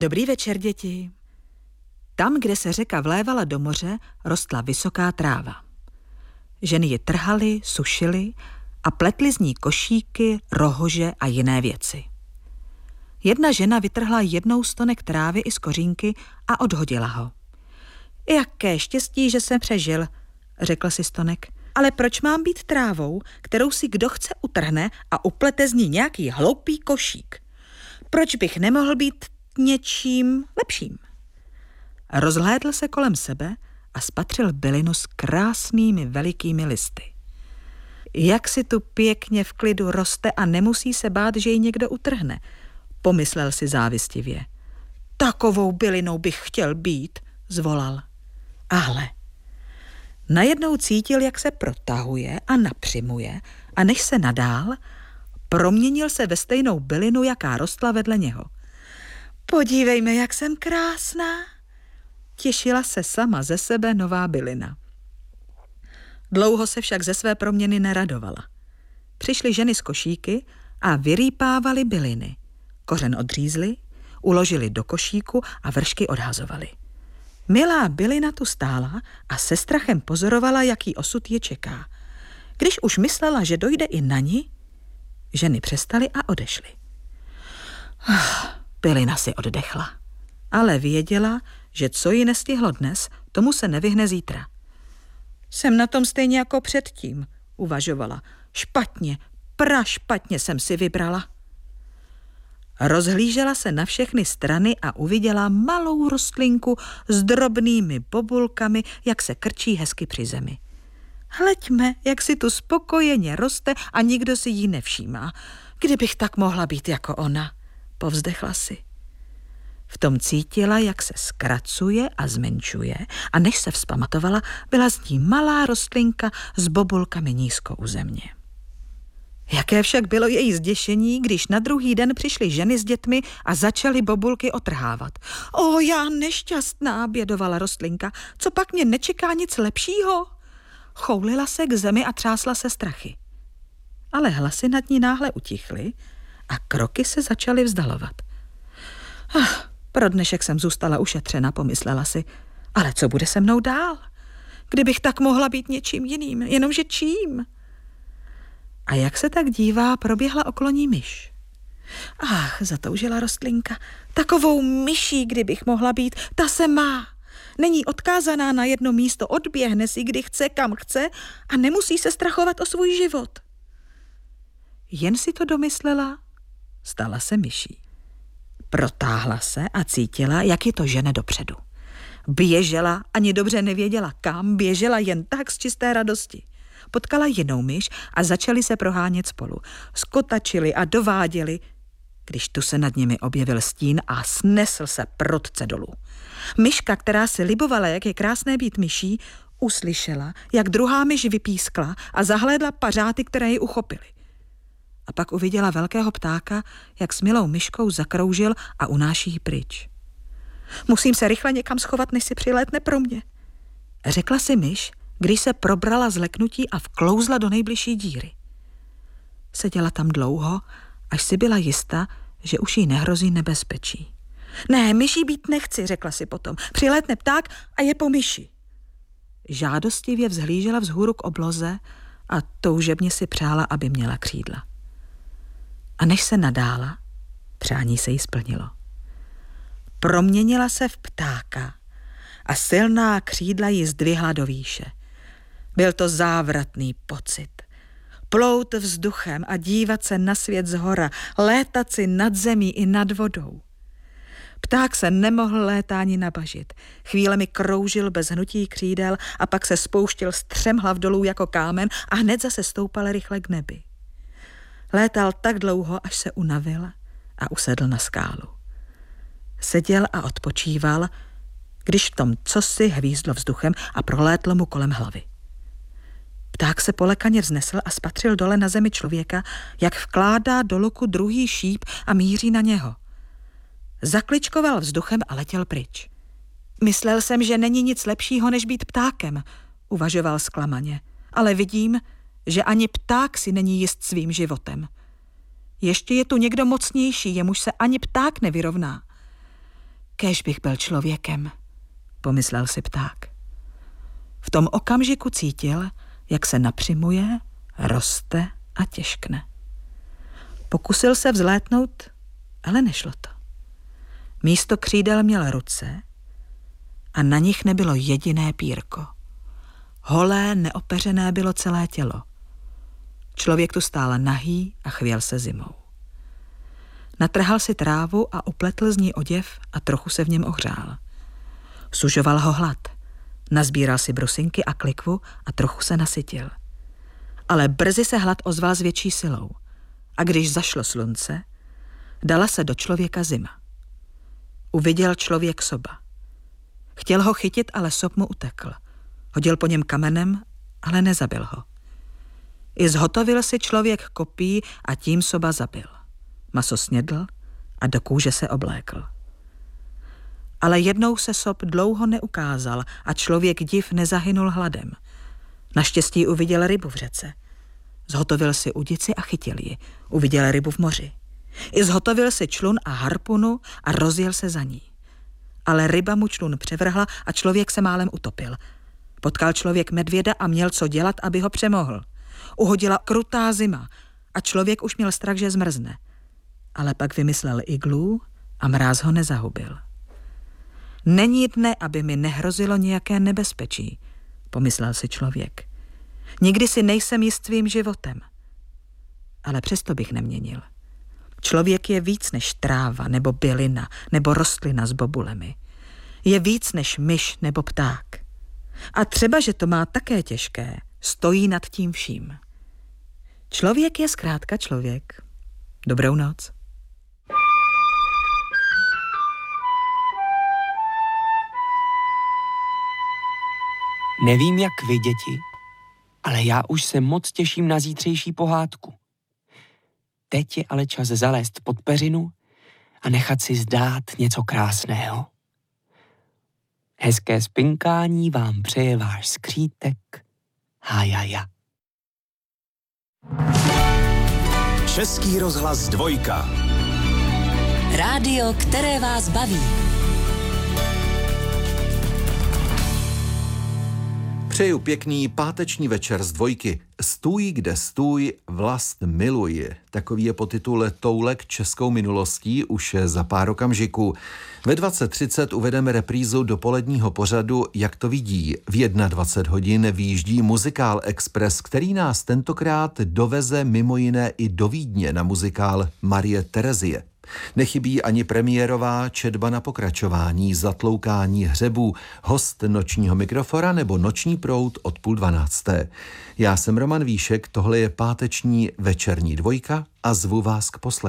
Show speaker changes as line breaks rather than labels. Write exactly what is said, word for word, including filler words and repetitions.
Dobrý večer, děti. Tam, kde se řeka vlévala do moře, rostla vysoká tráva. Ženy ji trhaly, sušily a pletly z ní košíky, rohože a jiné věci. Jedna žena vytrhla jednou stonek trávy i z kořínky a odhodila ho. Jaké štěstí, že jsem přežil, řekl si stonek. Ale proč mám být trávou, kterou si kdo chce utrhne a uplete z ní nějaký hloupý košík? Proč bych nemohl být něčím lepším? Rozhlédl se kolem sebe a spatřil bylinu s krásnými velikými listy. Jak si tu pěkně v klidu roste a nemusí se bát, že ji někdo utrhne, pomyslel si závistivě. Takovou bylinou bych chtěl být, zvolal. Ale najednou cítil, jak se protahuje a napřimuje a než se nadál, proměnil se ve stejnou bylinu, jaká rostla vedle něho. Podívejme, jak jsem krásná, těšila se sama ze sebe nová bylina. Dlouho se však ze své proměny neradovala. Přišly ženy z košíky a vyrýpávali byliny. Kořen odřízli, uložili do košíku a vršky odhazovali. Milá bylina tu stála a se strachem pozorovala, jaký osud je čeká. Když už myslela, že dojde i na ní, ženy přestaly a odešly. Bylina si oddechla, ale věděla, že co ji nestihlo dnes, tomu se nevyhne zítra. Jsem na tom stejně jako předtím, uvažovala. Špatně, prašpatně jsem si vybrala. Rozhlížela se na všechny strany a uviděla malou rostlinku s drobnými bobulkami, jak se krčí hezky při zemi. Hleďme, jak si tu spokojeně roste a nikdo si ji nevšímá. Kdybych tak mohla být jako ona, povzdechla si. V tom cítila, jak se zkracuje a zmenšuje a než se vzpamatovala, byla z ní malá rostlinka s bobulkami nízko u země. Jaké však bylo její zděšení, když na druhý den přišly ženy s dětmi a začaly bobulky otrhávat. O, já nešťastná, bědovala rostlinka, co pak mě nečeká nic lepšího? Choulila se k zemi a třásla se strachy. Ale hlasy nad ní náhle utichly a kroky se začaly vzdalovat. Ach, pro dnešek jsem zůstala ušetřena, pomyslela si. Ale co bude se mnou dál? Kdybych tak mohla být něčím jiným, jenomže čím? A jak se tak dívá, proběhla okolo ní myš. Ach, zatoužila rostlinka, takovou myší, kdybych mohla být, ta se má. Není odkázaná na jedno místo, odběhne si, kdy chce, kam chce a nemusí se strachovat o svůj život. Jen si to domyslela, stala se myší. Protáhla se a cítila, jak je to žene dopředu. Běžela, ani dobře nevěděla kam, běžela jen tak z čisté radosti. Potkala jinou myš a začali se prohánět spolu. Skotačili a dováděli, když tu se nad nimi objevil stín a snesl se prudce dolů. Myška, která si libovala, jak je krásné být myší, uslyšela, jak druhá myš vypískla a zahlédla pařáty, které ji uchopily. A pak uviděla velkého ptáka, jak s milou myškou zakroužil a unáší ji pryč. Musím se rychle někam schovat, než si přilétne pro mě, řekla si myš, když se probrala z leknutí a vklouzla do nejbližší díry. Seděla tam dlouho, až si byla jista, že už jí nehrozí nebezpečí. Ne, myší být nechci, řekla si potom. Přilétne pták a je po myši. Žádostivě vzhlížela vzhůru k obloze a toužebně si přála, aby měla křídla. A než se nadála, přání se jí splnilo. Proměnila se v ptáka a silná křídla ji zdvihla do výše. Byl to závratný pocit. Plout vzduchem a dívat se na svět zhora, létat si nad zemí i nad vodou. Pták se nemohl létání nabažit. Chvílemi kroužil bez hnutí křídel a pak se spouštěl střemhlav dolů jako kámen a hned zase stoupal rychle k nebi. Létal tak dlouho, až se unavil a usedl na skálu. Seděl a odpočíval, když v tom cosi hvízdlo vzduchem a prolétlo mu kolem hlavy. Pták se polekaně vznesl a spatřil dole na zemi člověka, jak vkládá do luku druhý šíp a míří na něho. Zakličkoval vzduchem a letěl pryč. Myslel jsem, že není nic lepšího, než být ptákem, uvažoval zklamaně, ale vidím, že ani pták si není jist svým životem. Ještě je tu někdo mocnější, jemuž se ani pták nevyrovná. kéž bych byl člověkem, pomyslel si pták. V tom okamžiku cítil, jak se napřimuje, roste a těžkne. Pokusil se vzlétnout, ale nešlo to. Místo křídel měl ruce a na nich nebylo jediné pírko. Holé, neopeřené bylo celé tělo. Člověk tu stál nahý a chvěl se zimou. Natrhal si trávu a upletl z ní oděv a trochu se v něm ohřál. Sužoval ho hlad. Nazbíral si brusinky a klikvu a trochu se nasytil. Ale brzy se hlad ozval s větší silou. A když zašlo slunce, dala se do člověka zima. Uviděl člověk soba. Chtěl ho chytit, ale sob mu utekl. Hodil po něm kamenem, ale nezabil ho. I zhotovil si člověk kopí a tím soba zabil. Maso snědl a do kůže se oblékl. Ale jednou se sob dlouho neukázal a člověk div nezahynul hladem. Naštěstí uviděl rybu v řece. Zhotovil si udici a chytil ji. Uviděl rybu v moři. I zhotovil si člun a harpunu a rozjel se za ní. Ale ryba mu člun převrhla a člověk se málem utopil. Potkal člověk medvěda a měl co dělat, aby ho přemohl. Uhodila krutá zima a člověk už měl strach, že zmrzne. Ale pak vymyslel iglu a mráz ho nezahubil. Není dne, aby mi nehrozilo nějaké nebezpečí, pomyslel si člověk. Nikdy si nejsem jist svým životem. Ale přesto bych neměnil. Člověk je víc než tráva nebo bylina nebo rostlina s bobulemi. Je víc než myš nebo pták. A třeba, že to má také těžké, stojí nad tím vším. Člověk je zkrátka člověk. Dobrou noc.
Nevím, jak vy, děti, ale já už se moc těším na zítřejší pohádku. Teď je ale čas zalézt pod peřinu a nechat si zdát něco krásného. Hezké spinkání vám přeje váš skřítek Hájaja.
Český rozhlas dvojka.
Rádio, které vás baví.
Přeju pěkný páteční večer z dvojky. Stůj, kde stůj, vlast miluj. Takový je podtitul Toulek českou minulostí už za pár okamžiků. Ve dvacet třicet uvedeme reprízu dopoledního pořadu Jak to vidí. V dvacet jedna hodin výjíždí Muzikál Express, který nás tentokrát doveze mimo jiné i do Vídně na muzikál Marie Terezie. Nechybí ani premiérová četba na pokračování, zatloukání hřebů, host nočního mikrofona nebo noční proud od půl dvanácté. Já jsem Roman Víšek, tohle je páteční večerní dvojka a zvu vás k poslechu.